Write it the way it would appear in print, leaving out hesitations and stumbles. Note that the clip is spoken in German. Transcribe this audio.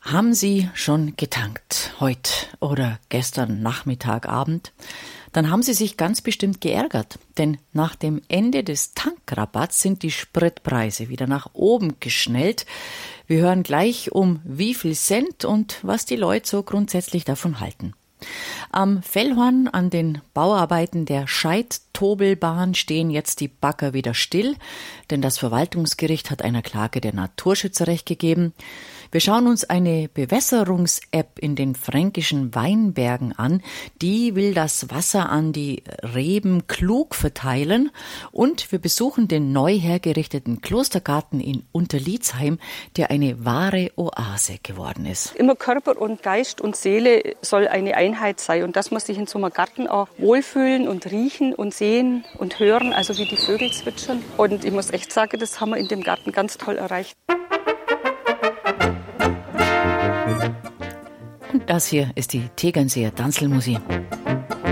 Haben Sie schon getankt, heute oder gestern Nachmittag, Abend? Dann haben Sie sich ganz bestimmt geärgert, denn nach dem Ende des Tankrabatts sind die Spritpreise wieder nach oben geschnellt. Wir hören gleich, um wie viel Cent und was die Leute so grundsätzlich davon halten. Am Fellhorn an den Bauarbeiten der Scheid-Tobelbahn stehen jetzt die Bagger wieder still, denn das Verwaltungsgericht hat einer Klage der Naturschützer Recht gegeben. Wir schauen uns eine Bewässerungs-App in den fränkischen Weinbergen an. Die will das Wasser an die Reben klug verteilen. Und wir besuchen den neu hergerichteten Klostergarten in Unterlietzheim, der eine wahre Oase geworden ist. Immer Körper und Geist und Seele soll eine Einheit sein. Und dass man sich in so einem Garten auch wohlfühlen und riechen und sehen und hören, also wie die Vögel zwitschern. Und ich muss echt sagen, das haben wir in dem Garten ganz toll erreicht. Und das hier ist die Tegernseer Tanzelmusik.